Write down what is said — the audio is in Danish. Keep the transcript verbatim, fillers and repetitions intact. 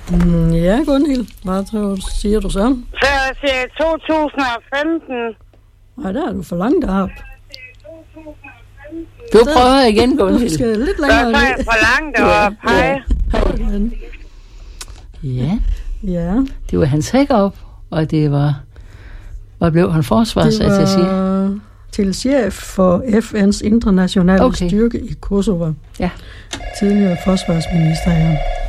Mm, ja, Gunhild. Hvad tror, siger du så? Så jeg siger to tusind og femten. Nej, der er du for langt op. Du prøver igen, Gunhild. Du skal lidt Så længere. er jeg for langt op. Hej. Ja, Ja. det var Hans Hækkerup, og det var... Hvad blev han forsvarsattaché? Det var til chef for F N's internationale Okay. styrke i Kosovo. Ja. Tidligere forsvarsminister, ja.